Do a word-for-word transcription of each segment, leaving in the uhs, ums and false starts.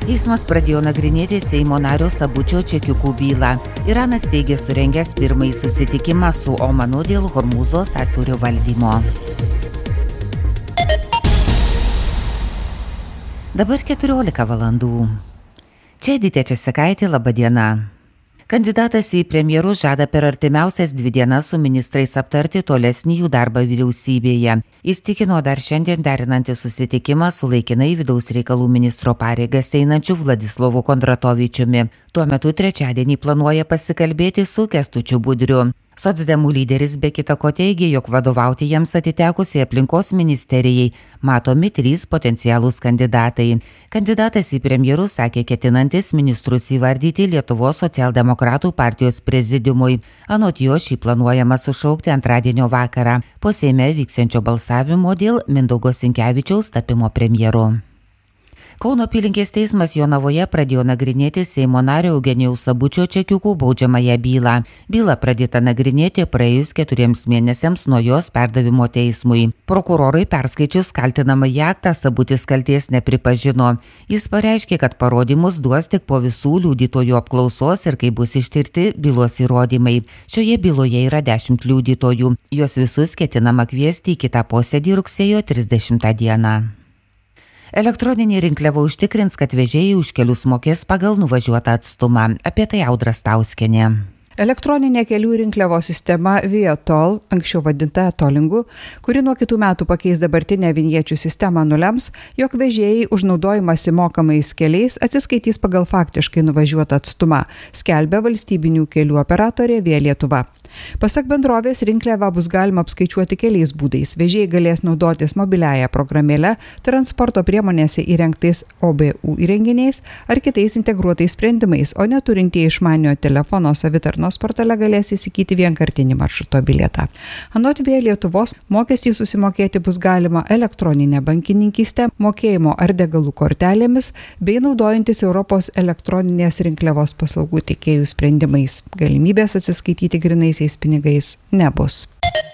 Teismas pradėjo nagrinėti Seimo nario Sabučio čekiukų bylą. Iranas teigia surengęs pirmąjį susitikimą su Omanu dėl Hormūzo sąsiaurio valdymo. Dabar keturiolika valandų. Čia Edita Česikaitė, laba diena. Kandidatas į premjerus žada per artimiausias dvi dienas su ministrais aptarti tolesnį jų darbą vyriausybėje. Jis tikino dar šiandien derinantį susitikimą su laikinai vidaus reikalų ministro pareigas einančiu Vladislovu Kondratovičiumi. Tuo metu trečiadienį planuoja pasikalbėti su Kęstučiu Budriu. Socdemų lyderis be kita ko teigė, jog vadovauti jiems atitekusiai aplinkos ministerijai matomi trys potencialūs kandidatai. Kandidatas į premjerus sakė ketinantis ministrus įvardyti Lietuvos socialdemokratų partijos prezidiumui. Anot jo šį planuojama sušaukti antradienio vakarą po Seime vyksiančio balsavimo dėl Mindaugo Sinkevičiaus tapimo premjeru. Kauno apylinkės teismas Jonavoje pradėjo nagrinėti Seimo nario Eugenijaus Sabučio čekiukų baudžiamąją bylą. Byla pradėta nagrinėti praėjus keturiems mėnesiams nuo jos perdavimo teismui. Prokurorui perskaičius kaltinamąjį aktą Sabutis kaltės nepripažino. Jis pareiškė, kad parodymus duos tik po visų liudytojų apklausos ir kai bus ištirti bylos įrodymai. Šioje byloje yra dešimt liudytojų. Juos visus ketinama kviesti į kitą posėdį rugsėjo trisdešimtą dieną. Elektroninė rinkliava užtikrins, kad vežėjai už kelius mokės pagal nuvažiuotą atstumą. Apie tai Audra Stauskienė. Elektroninė kelių rinkliavos sistema Vietol, anksčiau vadinta Tolingu, kuri nuo kitų metų pakeis dabartinę vinječių sistemą, nulems, jog vežėjai už naudojimąsi mokamais keliais atsiskaitys pagal faktiškai nuvažiuotą atstumą, skelbia valstybinių kelių operatorė Via Lietuva. Pasak bendrovės, rinkliavą bus galima apskaičiuoti keliais būdais. Vežėjai galės naudotis mobiliąją programėlę, transporto priemonėse įrengtais O B U įrenginiais ar kitais integruotais sprendimais, o neturintieji išmaniojo telefono savitarnos portale galės įsigyti vienkartinį maršruto bilietą. Anot Via Lietuvos, mokestį susimokėti bus galima elektroninę bankininkystę, mokėjimo ar degalų kortelėmis bei naudojantis Europos elektroninės rinkliavos paslaugų teikėjų sprendimais. Galimybės atsiskaityti grinaisiais pinigais nebus.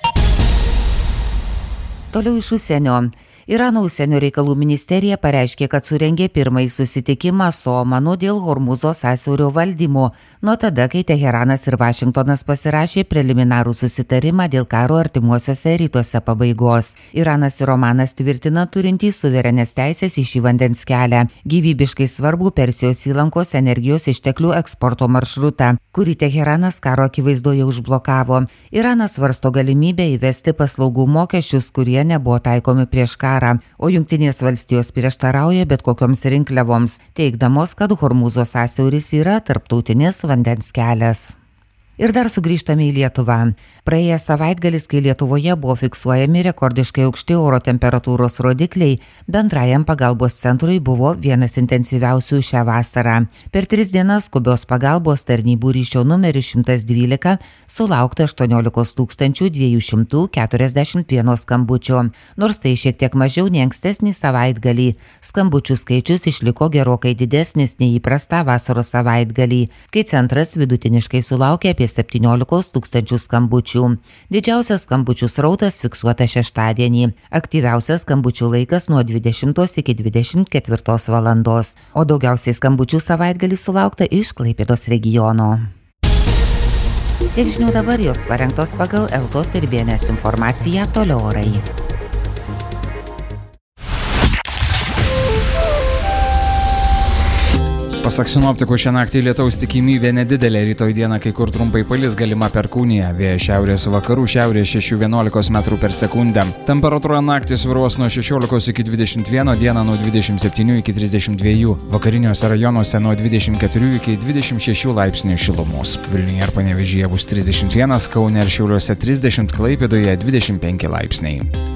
Toliau iš užsienio. Irano užsienio reikalų ministerija pareiškė, kad surengė pirmąjį susitikimą su Omanu dėl Hormūzo sąsiaurio valdymo, nuo tada, kai Teheranas ir Vašingtonas pasirašė preliminarų susitarimą dėl karo artimuosiuose rytuose pabaigos. Iranas ir Omanas tvirtina turintys suverenės teisės į šį vandens kelią, gyvybiškai svarbų Persijos įlankos energijos išteklių eksporto maršrutą, kurį Teheranas karo akivaizdoje užblokavo. Iranas svarsto galimybę įvesti paslaugų mokesčius, kurie nebuvo taikomi prieš karą. O Jungtinės valstijos prieštarauja bet kokioms rinkliavoms, teigdamos, kad Hormūzo sąsiauris yra tarptautinis vandens kelias. Ir dar sugrįžtame į Lietuvą. Praėjęs savaitgalis, kai Lietuvoje buvo fiksuojami rekordiškai aukšti oro temperatūros rodikliai, bendrajam pagalbos centrui buvo vienas intensyviausių šią vasarą. Per tris dienas skubios pagalbos tarnybų ryšio numeriu šimtas dvylika sulaukta aštuoniolika tūkstančių dviejų šimtų keturiasdešimt vienas skambučio, nors tai šiek tiek mažiau nei ankstesnį savaitgalį. Skambučių skaičius išliko gerokai didesnis nei įprasta vasaros savaitgalį, kai centras vidutiniškai sulaukė apie septyniolika tūkstančių skambučių. Didžiausias skambučių srautas fiksuotas šeštadienį. Aktyviausias skambučių laikas nuo dvidešimtos iki dvidešimt ketvirtos valandos, o daugiausiai skambučių savaitgalį sulaukta iš Klaipėdos regiono. Tiek žinių dabar, jos parengtos pagal Eltos ir B N S informaciją, toliau orai. Pasak sinoptikų, šią naktį lietaus tikimybė nedidelė, rytoj dieną kai kur trumpai palis galima perkūnija, vėjas šiaurės vakarų šiaurės šešių vienuolikos metrų per sekundę. Temperatūra naktį svyruos nuo šešiolikos iki dvidešimt vieno, dieną nuo dvidešimt septynių iki trisdešimt dviejų, vakariniuose rajonuose nuo dvidešimt keturių iki dvidešimt šešių laipsnių šilumos. Vilniuje ir Panevėžyje bus trisdešimt vienas, Kaune ir Šiauliuose trisdešimt, Klaipėdoje dvidešimt penki laipsniai.